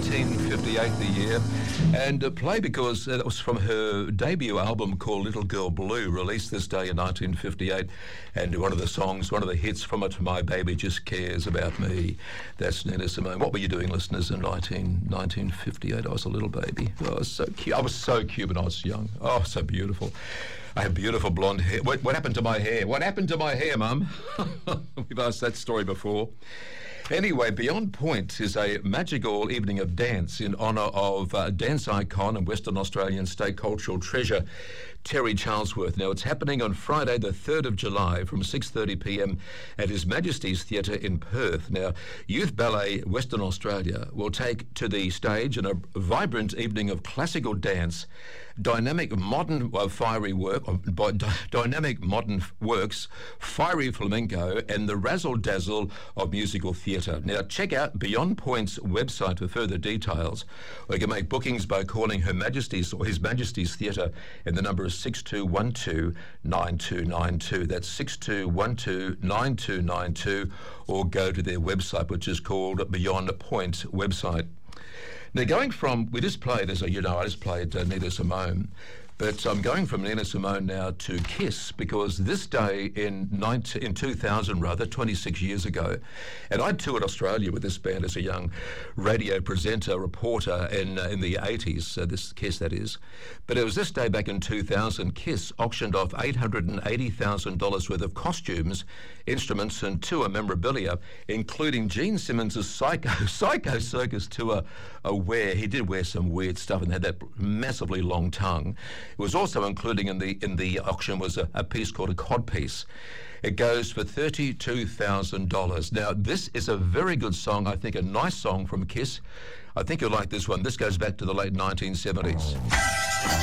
1958 the year, and play because that was from her debut album called Little Girl Blue, released this day in 1958, and one of the songs, one of the hits from it, My Baby Just Cares About Me. That's Nina Simone. What were you doing, listeners, in 1958? I was a little baby. Oh, I was so cute. I was so cute when I was young. Oh, so beautiful. I had beautiful blonde hair. What happened to my hair? What happened to my hair, Mum? We've asked that story before. Anyway, Beyond Point is a magical evening of dance in honour of dance icon and Western Australian state cultural treasure, Terry Charlesworth. Now, it's happening on Friday, the 3rd of July from 6:30pm at His Majesty's Theatre in Perth. Now, Youth Ballet Western Australia will take to the stage in a vibrant evening of classical dance, dynamic modern fiery work, dynamic modern works, fiery flamenco, and the razzle-dazzle of musical theatre. Now, check out Beyond Point's website for further details, or you can make bookings by calling Her Majesty's or His Majesty's Theatre, and the number is 6212-9292. That's 6212-9292, or go to their website, which is called Beyond Point website. Now, going from, we just played, as you know, I just played Nina Simone, but I'm going from Nina Simone now to Kiss, because this day in 2000, 26 years ago, and I toured Australia with this band as a young radio presenter, reporter in the 80s, this Kiss that is, but it was this day back in 2000, Kiss auctioned off $880,000 worth of costumes, instruments and tour memorabilia, including Gene Simmons' Psycho Circus tour wear. He did wear some weird stuff and had that massively long tongue. It was also including in the auction was a piece called a codpiece. It goes for $32,000. Now, this is a very good song. I think a nice song from Kiss. I think you'll like this one. This goes back to the late 1970s.